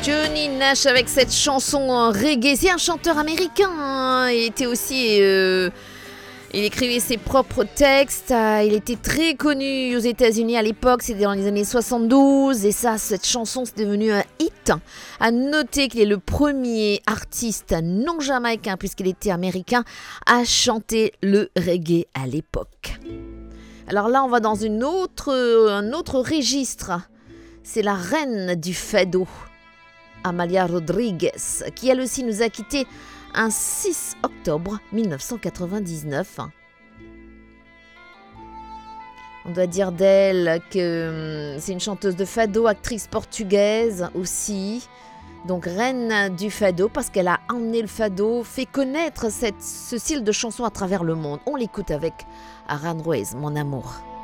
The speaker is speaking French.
Johnny Nash avec cette chanson en reggae. C'est un chanteur américain, hein. Il était aussi... il écrivait ses propres textes. Il était très connu aux États-Unis à l'époque. C'était dans les années 72. Et ça, cette chanson, c'est devenu un hit. À noter qu'il est le premier artiste non jamaïcain, puisqu'il était américain, à chanter le reggae à l'époque. Alors là, on va dans un autre registre. C'est la reine du fado, Amalia Rodriguez, qui elle aussi nous a quittés un 6 octobre 1999. On doit dire d'elle que c'est une chanteuse de fado, actrice portugaise aussi. Donc reine du fado parce qu'elle a emmené le fado, fait connaître ce style de chanson à travers le monde. On l'écoute avec Aranjuez, mon amour.